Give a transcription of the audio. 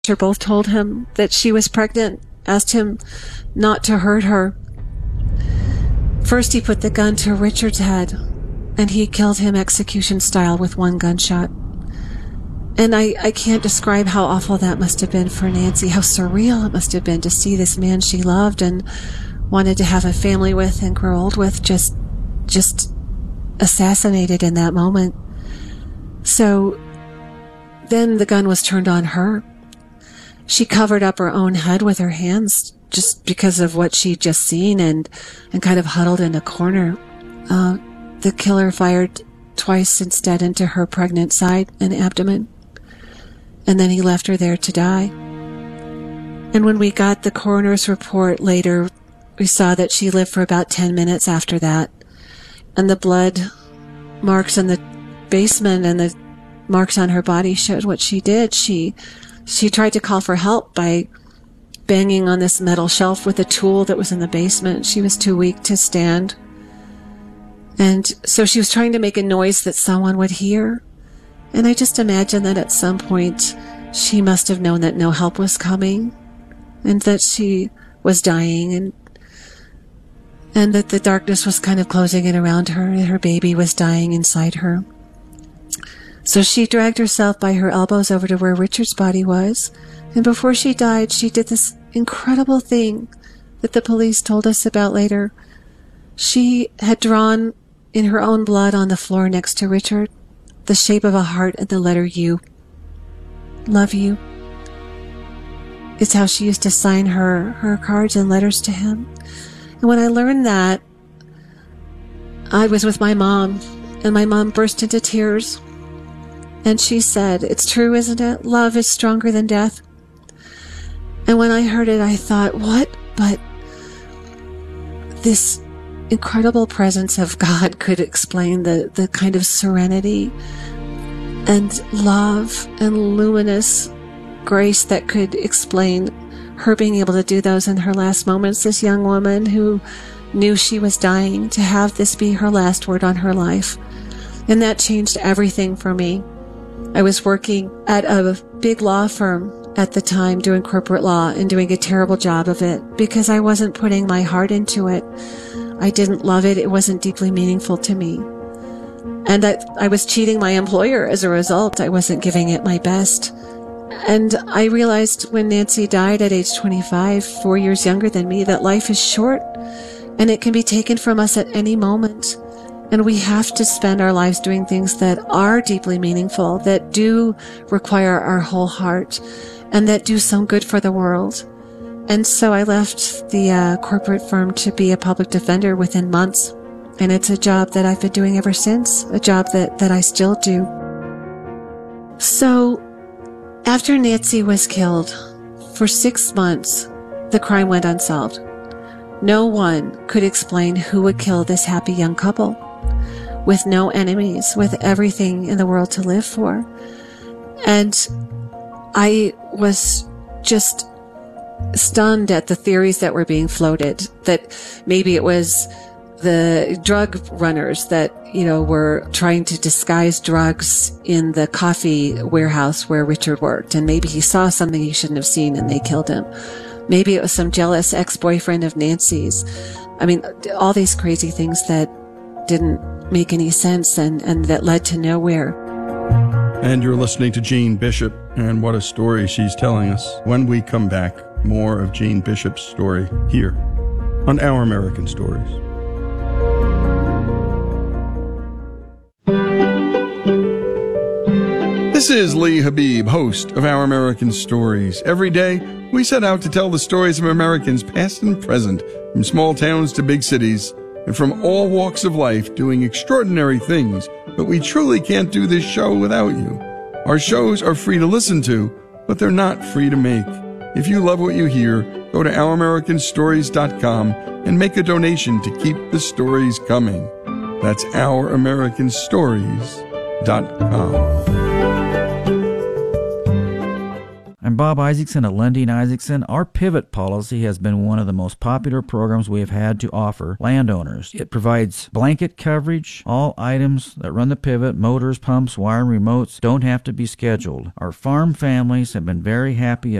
both told him that she was pregnant, asked him not to hurt her. First, he put the gun to Richard's head, and he killed him execution style with one gunshot. And I can't describe how awful that must have been for Nancy, how surreal it must have been to see this man she loved and wanted to have a family with and grow old with just assassinated in that moment. So then the gun was turned on her. She covered up her own head with her hands just because of what she'd just seen and kind of huddled in a corner. The killer fired twice instead into her pregnant side and abdomen. And then he left her there to die. And when we got the coroner's report later, we saw that she lived for about 10 minutes after that. And the blood marks in the basement and the marks on her body showed what she did. She tried to call for help by banging on this metal shelf with a tool that was in the basement. She was too weak to stand. And so she was trying to make a noise that someone would hear. And I just imagine that at some point she must have known that no help was coming and that she was dying and that the darkness was kind of closing in around her and her baby was dying inside her. So she dragged herself by her elbows over to where Richard's body was. And before she died, she did this incredible thing that the police told us about later. She had drawn in her own blood on the floor next to Richard the shape of a heart and the letter U. Love you. It's how she used to sign her cards and letters to him. And when I learned that, I was with my mom, and my mom burst into tears. And she said, "It's true, isn't it? Love is stronger than death." And when I heard it, I thought, what? But this incredible presence of God could explain the kind of serenity and love and luminous grace that could explain her being able to do those in her last moments. This young woman who knew she was dying, to have this be her last word on her life. And that changed everything for me. I was working at a big law firm at the time doing corporate law and doing a terrible job of it because I wasn't putting my heart into it. I didn't love it. It wasn't deeply meaningful to me. And I was cheating my employer as a result. I wasn't giving it my best. And I realized when Nancy died at age 25, 4 years younger than me, that life is short and it can be taken from us at any moment. And we have to spend our lives doing things that are deeply meaningful, that do require our whole heart, and that do some good for the world. And so I left the corporate firm to be a public defender within months. And it's a job that I've been doing ever since, a job that I still do. So after Nancy was killed, for 6 months, the crime went unsolved. No one could explain who would kill this happy young couple, with no enemies, with everything in the world to live for. And I was just stunned at the theories that were being floated, that maybe it was the drug runners that, were trying to disguise drugs in the coffee warehouse where Richard worked. And maybe he saw something he shouldn't have seen and they killed him. Maybe it was some jealous ex-boyfriend of Nancy's. I mean, all these crazy things that didn't make any sense and that led to nowhere. And you're listening to Jane Bishop, and what a story she's telling us. When we come back, more of Jane Bishop's story here on Our American Stories. This is Lee Habib, host of Our American Stories. Every day, we set out to tell the stories of Americans past and present, from small towns to big cities, and from all walks of life doing extraordinary things, but we truly can't do this show without you. Our shows are free to listen to, but they're not free to make. If you love what you hear, go to OurAmericanStories.com and make a donation to keep the stories coming. That's OurAmericanStories.com. I'm Bob Isaacson at Lundin Isaacson. Our Pivot policy has been one of the most popular programs we have had to offer landowners. It provides blanket coverage. All items that run the Pivot, motors, pumps, wire, and remotes, don't have to be scheduled. Our farm families have been very happy